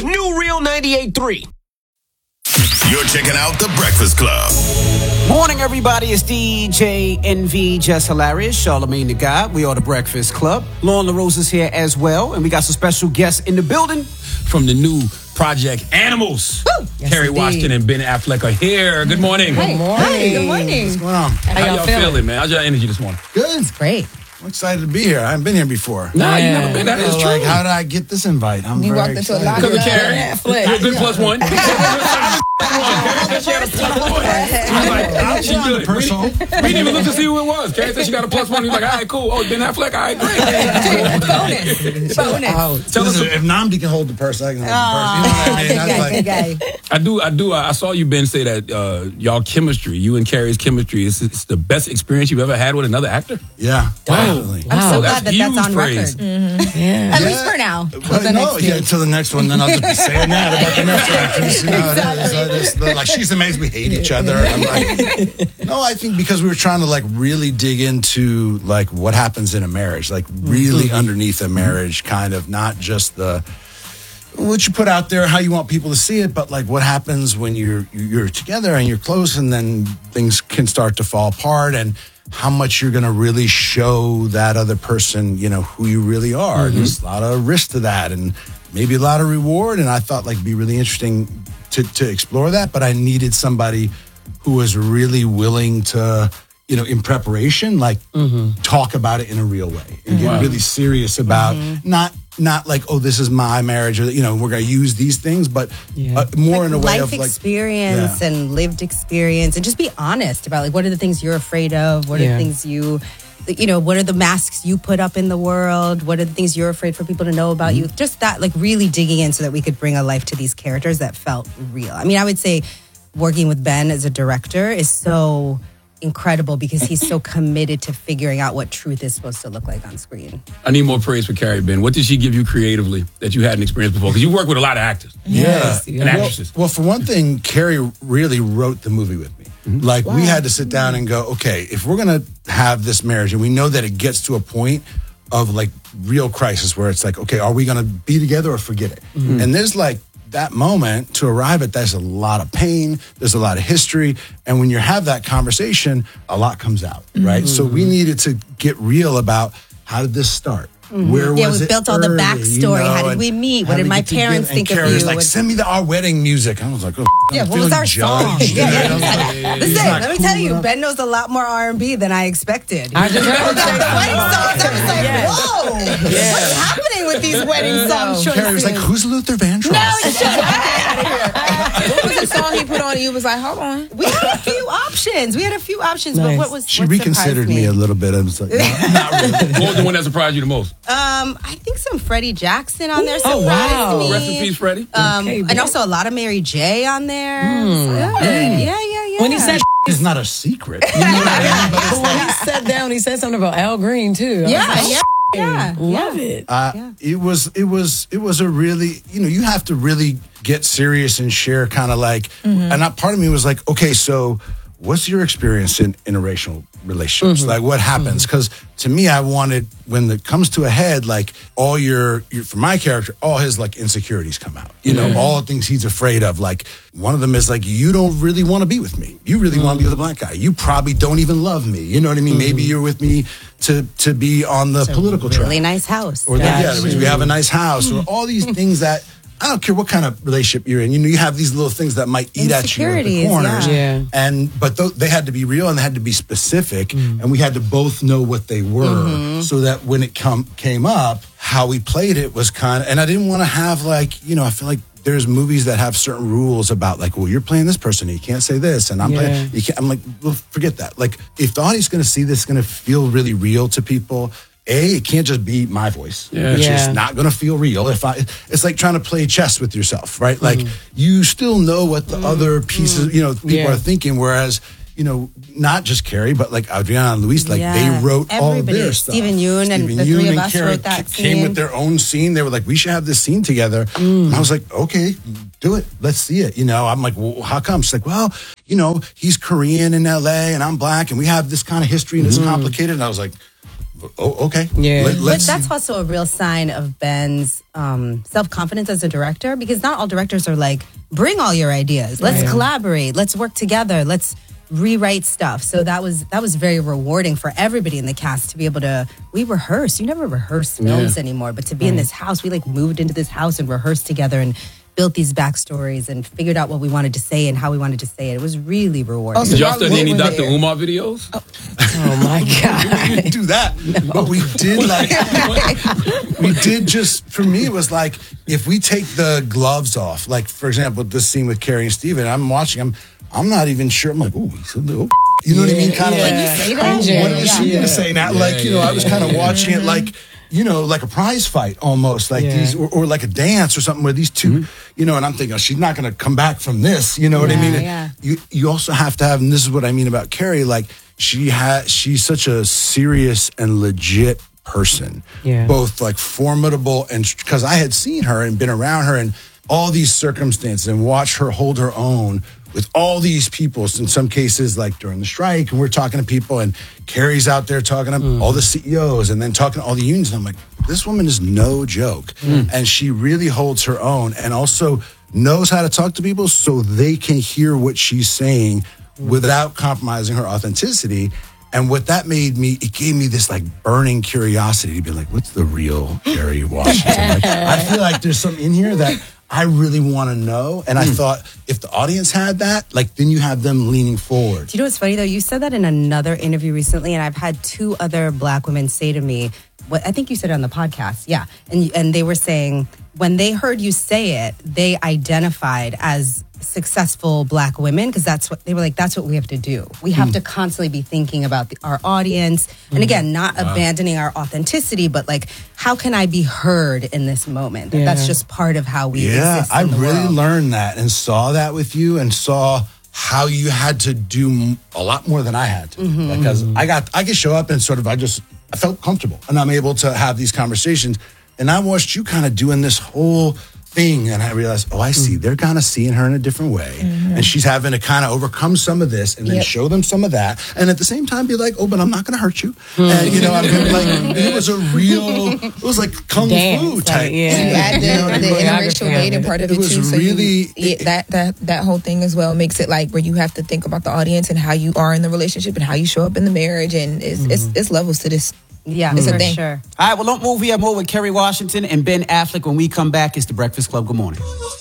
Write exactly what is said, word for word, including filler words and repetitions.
New Real ninety-eight point three. You're checking out The Breakfast Club. Morning, everybody. It's D J N V, Just Hilarious, Charlamagne the God. We are The Breakfast Club. Lauren LaRose is here as well, and we got some special guests in the building. From the new project Animals, Yes, Kerry indeed. Washington and Ben Affleck are here. Good morning. Good morning. Hey, good morning. What's going on? How, y'all y'all feeling? feeling, man? How's your energy this morning? Good. It's great. I'm excited to be here. I haven't been here before. Nah, you Yeah. never been. That is So, true. like, how did I get this invite? I'm You very walked into a excited. lot Because of of Kerry. Netflix. You're a good plus one. Kerry said she had a plus one. I was like, ah, she good. We Personal. didn't, we didn't even look to see who it was. Kerry said she got a plus one. He was like, all right, cool. Oh, Ben Affleck, all right, great. Bonus. Bonus. Tell us. Listen, if Namdi can hold the purse, I can hold the purse. You know what I mean? Good That's guy, like, good guy. I do, I do. I saw you, Ben, say that uh, y'all chemistry, you and Kerry's chemistry, is it's the best experience you've ever had with another actor. yeah, definitely. I'm so Wow, glad that huge that's on praise. record. Yeah. At least for now. But the no, next yeah, year. until the next one, then I'll just be saying that about the next actress. You know, it's, it's, it's, like, she's amazing. We hate each other. I'm like, no, I think because we were trying to like really dig into like what happens in a marriage, like really underneath a marriage, kind of not just the what you put out there, how you want people to see it, but like what happens when you're you're together and you're close, and then things can start to fall apart, and how much you're going to really show that other person, you know, who you really are. Mm-hmm. There's a lot of risk to that, and maybe a lot of reward. And I thought like it'd be really interesting to to explore that, but I needed somebody who was really willing to, you know, in preparation, like mm-hmm. talk about it in a real way and get Wow. really serious about Mm-hmm. not not like, oh, this is my marriage, or you know, we're going to use these things, but Yeah. uh, more Like in a way life of like experience Yeah. and lived experience, and just be honest about like what are the things you're afraid of, what are Yeah. the things you you know, what are the masks you put up in the world, what are the things you're afraid for people to know about you, just that, like really digging in so that we could bring a life to these characters that felt real. I mean, I would say working with Ben as a director is so incredible because he's so committed to figuring out what truth is supposed to look like on screen. I need more praise for Kerry, Ben. What did she give you creatively that you hadn't experienced before? Because you work with a lot of actors. Yeah. And Well, actresses. well, for one thing, Carrie really wrote the movie with me. Like, we had to sit down and go, okay, if we're going to have this marriage, and we know that it gets to a point of like real crisis where it's like, okay, are we going to be together or forget it? And there's like that moment to arrive at, there's a lot of pain, there's a lot of history. And when you have that conversation, a lot comes out, right? So we needed to get real about how did this start? Where Yeah, was we it built all the early, backstory. you know, How did and we meet? What how did we my get together? parents And think of Carrie was you? like, What- send me the, our wedding music. I was like, oh, Yeah, I'm what was feeling our song? judged. Yeah, yeah. You know? Like, listen, not let me cool tell you, enough. Ben knows a lot more R and B than I expected. I just heard Those that. wedding songs, I was like, Yes. whoa, what's happening with these wedding song choices? Carrie was like, who's Luther Vandross? No, shut up. What was the song he put on? You was like, hold on. We had a few options. We had a few options, but Nice. what was She what reconsidered surprised me a little bit. I was like, no, not really. What was the one that surprised you the most? Um, I think some Freddie Jackson on there surprised Oh, wow. me. Rest in peace, Freddie. Um, Okay, and boy. also a lot of Mary J on there. Good. Yeah, yeah, yeah. When he said It's not a secret. You know what I mean? But it's but when he sat down, he said something about Al Green too. I was yeah, like, yeah, yeah, Love yeah. it. Uh, it was it was it was a really, you know, you have to really get serious and share kind of like, and that part of me was like, okay, so what's your experience in interracial relationships? Like what happens? Because to me, I wanted, when it comes to a head, like all your, your for my character, all his like insecurities come out, you know, all the things he's afraid of. Like one of them is like, you don't really want to be with me. You really want to be with a black guy. You probably don't even love me. You know what I mean? Maybe you're with me to to be on the political track. Really nice house. Or that, Gotcha. yeah, we have a nice house, or all these things that I don't care what kind of relationship you're in. You know, you have these little things that might eat at you at the Insecurities, corners, yeah. Yeah. and but th- they had to be real and they had to be specific, and we had to both know what they were, so that when it come came up, how we played it was kind of. And I didn't want to have like, you know, I feel like there's movies that have certain rules about like, well, you're playing this person, you can't say this, and I'm Yeah. playing. You can't, I'm like, well, forget that. Like, if the audience is going to see this, going to feel really real to people. A, it can't just be my voice. Yeah. It's Yeah. just not going to feel real. If I, it's like trying to play chess with yourself, right? Like you still know what the other pieces, you know, people Yeah. are thinking. Whereas, you know, not just Carrie, but like Adriana and Luis, like Yeah. they wrote all of Everybody. their stuff. Stephen Yeun and the three of us Carrie wrote that ca- came scene. with their own scene. They were like, we should have this scene together. And I was like, okay, do it. Let's see it. You know, I'm like, well, how come? She's like, well, you know, he's Korean in L A and I'm black and we have this kind of history and it's complicated. And I was like, oh, okay. Yeah. Let, But let's. that's also a real sign of Ben's um, self-confidence as a director, because not all directors are like, bring all your ideas. Let's Right. collaborate. Let's work together. Let's rewrite stuff. So that was that was very rewarding for everybody in the cast to be able to, we rehearse. You never rehearse films Yeah. anymore, but to be in this house, we like moved into this house and rehearsed together and built these backstories and figured out what we wanted to say and how we wanted to say it. It was really rewarding. Also, Did y'all Y'all study any were Doctor there. Umar videos? Oh my God. we didn't do that, but we did like we did just for me it was like if we take the gloves off, like for example this scene with Carrie and Steven, I'm watching I'm I'm not even sure, I'm like, oh, he's a little you know what I mean, kind of Yeah. like Can you say that? what is she Yeah. gonna say now, Yeah, like you know yeah, I was yeah, kind of yeah. watching it like you know, like a prize fight almost, like Yeah. these, or, or like a dance or something where these two, you know, and I'm thinking, oh, she's not going to come back from this, you know what I Yeah, mean? yeah. You you also have to have, and this is what I mean about Carrie, like she has, she's such a serious and legit person, Yeah. both like formidable and because I had seen her and been around her in all these circumstances and watched her hold her own with all these people. In some cases, like during the strike, and we're talking to people, and Carrie's out there talking to all the C E Os and then talking to all the unions. And I'm like, this woman is no joke. And she really holds her own and also knows how to talk to people so they can hear what she's saying without compromising her authenticity. And what that made me, it gave me this like burning curiosity to be like, what's the real Carrie Washington? Like, I feel like there's something in here that I really want to know. And I thought if the audience had that, like then you have them leaning forward. Do you know what's funny though? You said that in another interview recently, and I've had two other Black women say to me, "What I think you said it on the podcast, yeah." And and they were saying when they heard you say it, they identified as successful Black women because that's what they were like. That's what we have to do. We have to constantly be thinking about the, our audience, and again, not abandoning our authenticity, but like, how can I be heard in this moment? That That's Yeah. just part of how we Yeah, exist I in the really world. learned that and saw that with you and saw how you had to do m- a lot more than I had to. Because I got, I could show up and sort of, I just, I felt comfortable and I'm able to have these conversations. And I watched you kind of doing this whole thing and I realized, oh, I see. They're kind of seeing her in a different way. And she's having to kind of overcome some of this and then Yep. show them some of that. And at the same time be like, oh, but I'm not going to hurt you. And, you know, I'm gonna, like, it was a real, it was like kung Dance, fu like, type. yeah. thing. You add the, You know what I the mean? interracial Choreography mating of it. part of It it, was too. So really- you, yeah, that that that whole thing as well makes it like where you have to think about the audience and how you are in the relationship and how you show up in the marriage, and it's it's, it's levels to this. Yeah, It's a for thing. sure. All right, well, don't move. We have more with Kerry Washington and Ben Affleck. When we come back, it's The Breakfast Club. Good morning.